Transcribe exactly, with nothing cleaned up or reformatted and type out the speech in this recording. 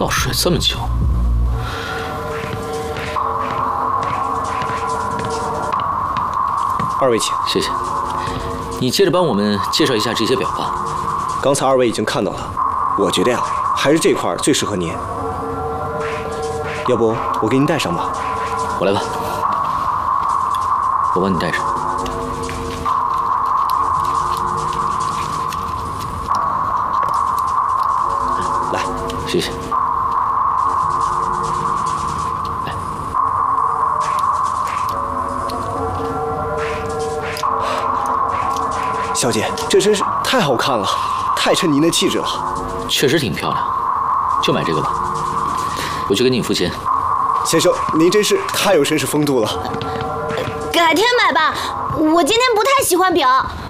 倒水这么久。 二位请， 谢谢。你接着帮我们介绍一下这些表吧。 刚才二位已经看到了，我觉得呀，还是这块最适合您。要不我给您戴上吧？ 我来吧，我帮你戴上。 来， 谢谢。来， 小姐，这真是太好看了，太衬您的气质了。 确实挺漂亮，就买这个吧。我去跟你付钱。 先生，您真是太有绅士风度了。 改天买吧，我今天不太喜欢表。